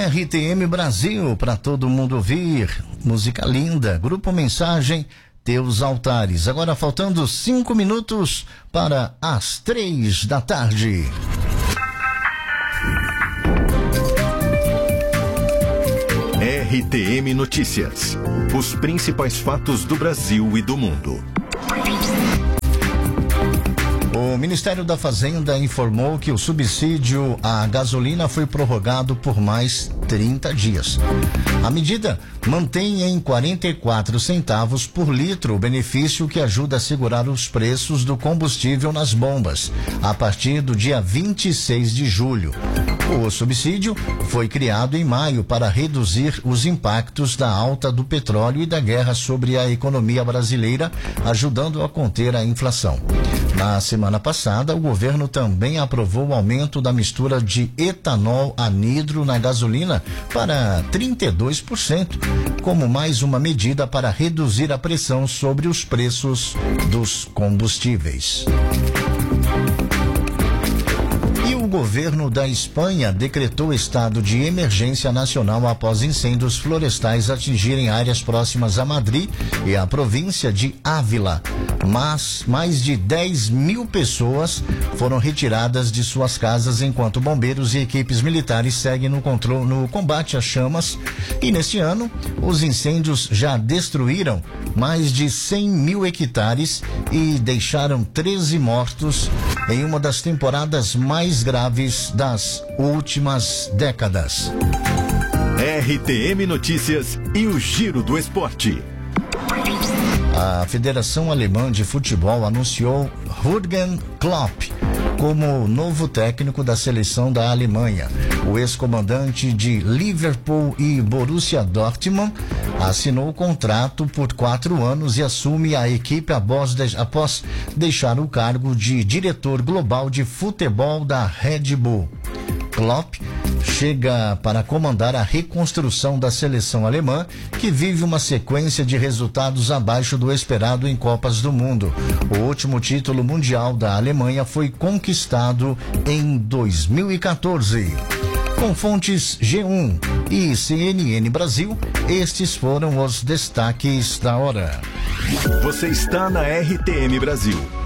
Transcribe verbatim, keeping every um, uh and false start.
R T M Brasil, para todo mundo ouvir. Música linda. Grupo Mensagem, Teus Altares. Agora faltando cinco minutos para as três da tarde. R T M Notícias. Os principais fatos do Brasil e do mundo. O Ministério da Fazenda informou que o subsídio à gasolina foi prorrogado por mais trinta dias. A medida mantém em quarenta e quatro centavos por litro o benefício que ajuda a segurar os preços do combustível nas bombas, a partir do dia vinte e seis de julho. O subsídio foi criado em maio para reduzir os impactos da alta do petróleo e da guerra sobre a economia brasileira, ajudando a conter a inflação. Na semana passada, o governo também aprovou o aumento da mistura de etanol anidro na gasolina para trinta e dois por cento, como mais uma medida para reduzir a pressão sobre os preços dos combustíveis. O governo da Espanha decretou estado de emergência nacional após incêndios florestais atingirem áreas próximas a Madrid e a província de Ávila. Mas mais de dez mil pessoas foram retiradas de suas casas enquanto bombeiros e equipes militares seguem no, controle, no combate às chamas. E neste ano, os incêndios já destruíram mais de cem mil hectares e deixaram treze mortos em uma das temporadas mais graves das últimas décadas. R T M Notícias e o Giro do Esporte. A Federação Alemã de Futebol anunciou Jürgen Klopp como novo técnico da seleção da Alemanha. O ex-comandante de Liverpool e Borussia Dortmund assinou o contrato por quatro anos e assume a equipe após deixar o cargo de diretor global de futebol da Red Bull. Klopp chega para comandar a reconstrução da seleção alemã, que vive uma sequência de resultados abaixo do esperado em Copas do Mundo. O último título mundial da Alemanha foi conquistado em dois mil e quatorze. Com fontes G um e C N N Brasil, estes foram os destaques da hora. Você está na R T M Brasil.